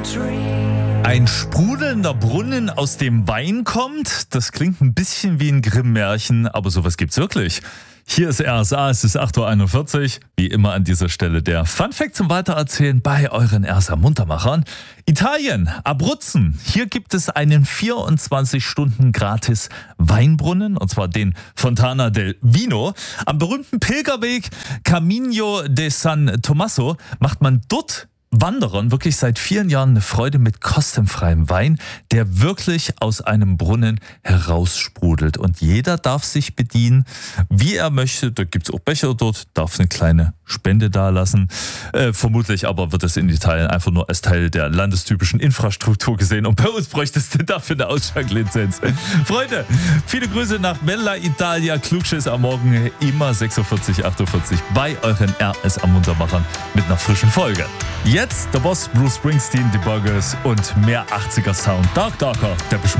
Ein sprudelnder Brunnen, aus dem Wein kommt, das klingt ein bisschen wie ein Grimm-Märchen, aber sowas gibt's wirklich. Hier ist RSA, es ist 8.41 Uhr, wie immer an dieser Stelle der Funfact zum Weitererzählen bei euren RSA Muntermachern. Italien, Abruzzen, hier gibt es einen 24 Stunden gratis Weinbrunnen, und zwar den Fontana del Vino. Am berühmten Pilgerweg Camino de San Tommaso macht man dort Wanderern wirklich seit vielen Jahren eine Freude mit kostenfreiem Wein, der wirklich aus einem Brunnen heraussprudelt. Und jeder darf sich bedienen, wie er möchte. Da gibt's auch Becher dort, darf eine kleine Spende dalassen. Vermutlich aber wird es in Italien einfach nur als Teil der landestypischen Infrastruktur gesehen. Und bei uns bräuchtest du dafür eine Ausschanklizenz. Freunde, viele Grüße nach Bella Italia. Klugschiss am Morgen, immer 6.48 Uhr bei euren RSA Muntermachern mit einer frischen Folge. Jetzt der Boss Bruce Springsteen, die Buggers und mehr 80er Sound. Darker, Depeche